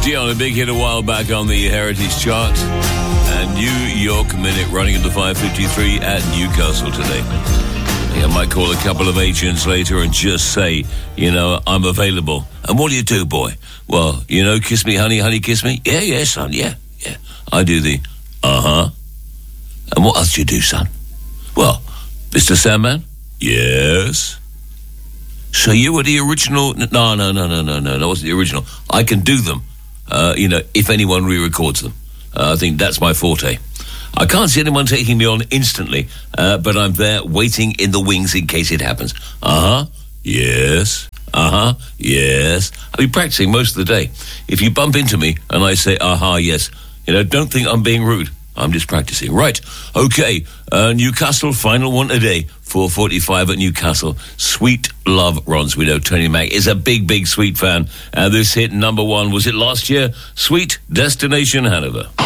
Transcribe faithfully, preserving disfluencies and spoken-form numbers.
Dion, a big hit a while back on the Heritage chart. And New York Minute running into five fifty-three at Newcastle today. I might call a couple of agents later and just say, you know, I'm available. And what do you do, boy? Well, you know, kiss me, honey, honey, kiss me. Yeah, yeah, son, yeah, yeah. I do the uh-huh. And what else do you do, son? Well, Mister Sandman? Yes. So you were the original? No, no, no, no, no, no. That wasn't the original. I can do them, uh, you know, if anyone re-records them. Uh, I think that's my forte. I can't see anyone taking me on instantly, uh, but I'm there waiting in the wings in case it happens. Uh-huh. Yes. Uh-huh. Yes. I've been practicing most of the day. If you bump into me and I say, uh-huh, yes, you know, don't think I'm being rude. I'm just practicing. Right. Okay. Uh, Newcastle, final one today. four forty-five at Newcastle. Sweet Love Runs. We know Tony Mac is a big, big Sweet fan. And this hit number one, was it last year? Sweet Destination Hanover.